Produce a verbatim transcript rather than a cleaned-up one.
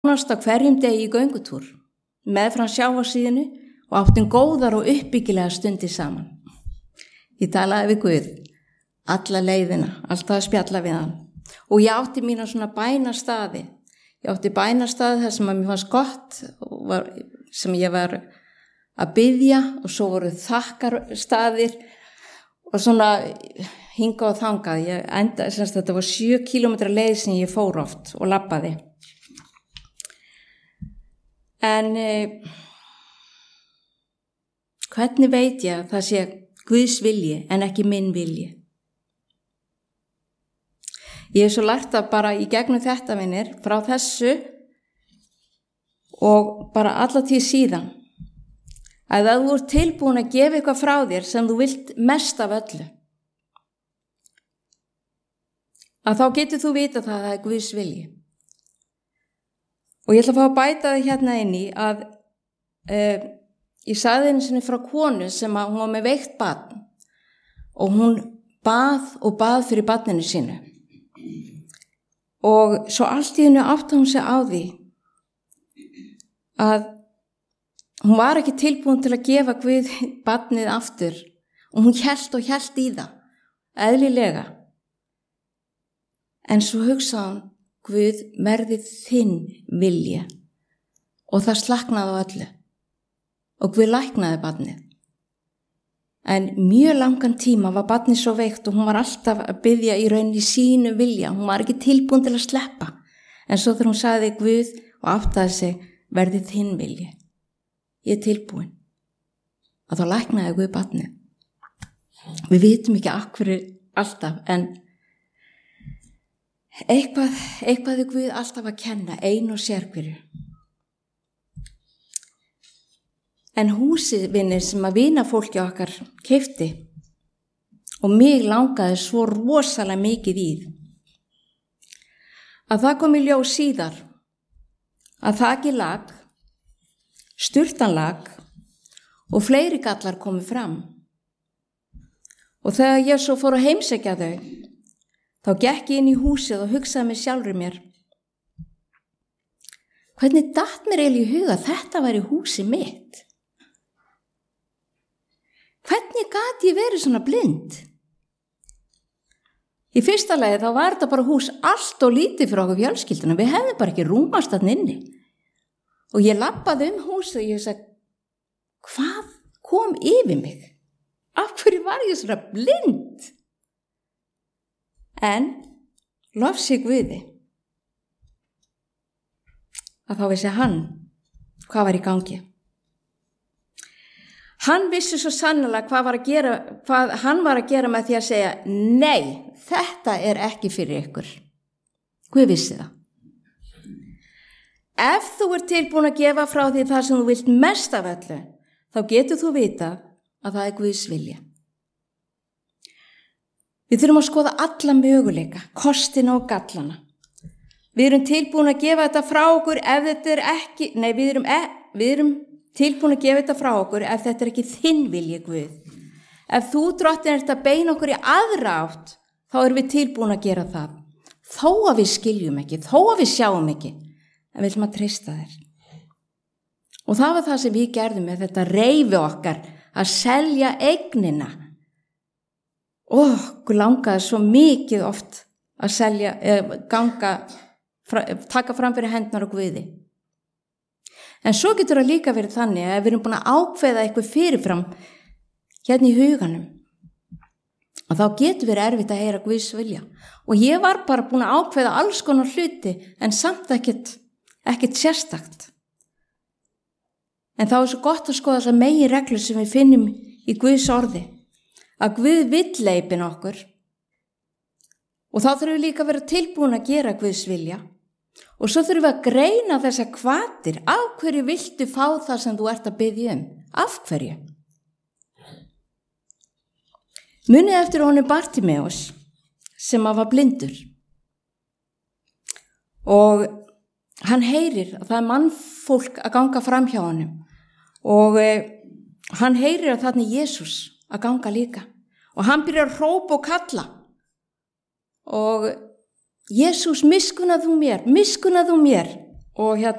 nánast á hverjum degi í göngutúr meðfram sjávarsíðinu og áttum góðar og uppbyggilega stundir saman. Ég talaði við Guð alla leiðina, alltaf að spjalla við hann og ég átti mína svona bænastaði. Ég átti bænastaði þar sem að mér fannst gott og var, sem ég var að biðja og svo voru þakkarstaðir og svona hingað og þangað. Ég enda, semst, þetta var sjö kílómetra leið sem ég fór oft og labbaði. En eh, hvernig veit ég að það sé Guðs vilji en ekki minn vilji? Ég hef svo lært að bara í gegnum þetta vinir frá þessu og bara alla tíð síðan að ef þú ert tilbúin að gefa eitthvað frá þér sem þú vilt mest af öllu að þá getur þú vita það að það er Guðs vilji. Og ég ætla að fá að bæta það hérna inn í að uh, ég sagði einu sinni frá konu sem að hún var með veikt barn og hún bað og bað fyrir barninu sínu. Og svo allt í hennu átti hún sig á því að hún var ekki tilbúin til að gefa Guð barnið aftur og hún hélt og hélt í það, eðlilega. En svo hugsaði hún, Guð verði þinn vilji og það slaknaði á öllu og Guð læknaði barnið. En mjög langan tíma var barnið svo veikt og hún var alltaf að biðja í rauninni sínu vilja. Hún var ekki tilbúin til að sleppa. En svo þegar hún sagði Guð og áttaði sig, verði þinn vilji. Ég er tilbúin. Og þá læknaði Guð barnið. Við vitum ekki af hverju alltaf, en eitthvað, eitthvað er Guð alltaf að kenna, ein og sér hverju. En húsið vinir sem að vina fólki okkar keypti og mig langaði svo rosalega mikið í að það kom í ljós síðar að þakið lag, sturtan lag og fleiri gallar komu fram. Og þegar ég svo fór að heimsækja þau, þá gekk ég inn í húsið og hugsaði mér sjálfur mér, hvernig datt mér eiginlega í huga að þetta væri húsið mitt? Hvernig gat ég verið svona blind? Í fyrsta lagi þá var þetta bara hús allt og lítið fyrir okkur fjölskylduna. Við hefðum bara ekki rúmast þarna inni. Og ég labbaði um húsið og ég sagði, hvað kom yfir mig? Af hverju var ég svona blind? En lofsi Guði að þá vissi hann hvað var í gangi. Hann vissi svo sannlega hvað, var að gera, hvað hann var að gera með því að segja, nei, þetta er ekki fyrir ykkur. Guð vissi það. Ef þú ert tilbúin að gefa frá því það sem þú vilt mest af öllu, þá getur þú vita að það er Guðs vilja. Við þurfum að skoða alla möguleika, kostina og gallana. Við erum tilbúin að gefa þetta frá okkur ef þetta er ekki, nei, við erum, e, við erum tilbúin að gefa þetta frá okkur ef þetta er ekki þinn vilji, Guð. Ef þú drottin ert að beina okkur í aðra átt, þá erum við tilbúin að gera það. Þó að við skiljum ekki, þó að við sjáum ekki, en við viljum að treysta þér. Og það var það sem við gerðum með þetta reifi okkar að selja eignina. Ó, okkur langaði svo mikið oft að selja, eh, ganga, fra, taka fram fyrir hendnar og Guði. En svo getur það líka verið þannig að við erum búin að ákveða eitthvað fyrirfram hérna í huganum. Og þá getur verið erfitt að heyra Guðs vilja. Og ég var bara búin að ákveða alls konar hluti en samt ekkert, ekkert sérstakt. En þá er svo gott að skoða þessar meginreglur sem við finnum í Guðs orði. Að Guð vill leiðbeina okkur. Og þá þurfum við líka að vera tilbúin að gera Guðs vilja. Og svo þurfum við að greina þessa hvatir. Af hverju viltu fá það sem þú ert að biðja um? Af hverju? Munið eftir honum Bartimeus sem var blindur. Og hann heyrir að það er mannfólk að ganga fram hjá honum. Og eh, hann heyrir að þarna er Jesús að ganga líka. Og hann byrjar að hrópa og kalla. Og Jesús, miskunnað þú mér, miskunnað þú mér. og hérna